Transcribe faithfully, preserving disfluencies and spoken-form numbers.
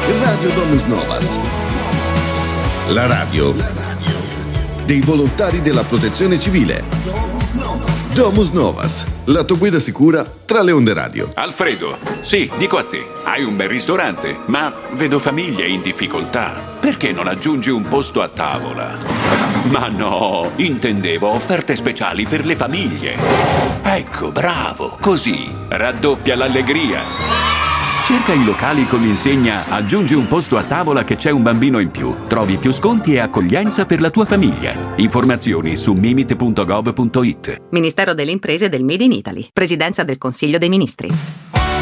Radio Domus Novas. La radio dei volontari della protezione civile. Domus Novas, la tua guida sicura tra le onde radio. Alfredo, sì, dico a te, hai un bel ristorante, ma vedo famiglie in difficoltà. Perché non aggiungi un posto a tavola? Ma no, intendevo offerte speciali per le famiglie. Ecco, bravo, così raddoppia l'allegria. Cerca i locali con l'insegna "Aggiungi un posto a tavola che c'è un bambino in più". Trovi più sconti e accoglienza per la tua famiglia. Informazioni su mimit punto gov punto it. Ministero delle Imprese e del Made in Italy. Presidenza del Consiglio dei Ministri.